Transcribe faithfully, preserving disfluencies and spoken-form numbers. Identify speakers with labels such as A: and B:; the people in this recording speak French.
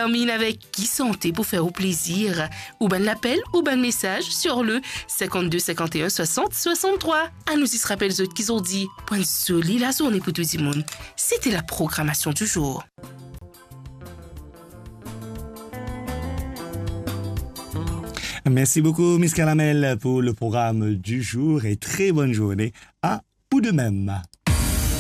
A: termine avec qui santé pour faire au plaisir. Ou ben l'appel ou ben message sur le cinquante-deux cinquante et un soixante soixante-trois. À nous y se rappelle ceux qui ont dit point soli la journée pour tout le monde. C'était la programmation du jour.
B: Merci beaucoup, Miss Caramel, pour le programme du jour et très bonne journée à vous de même.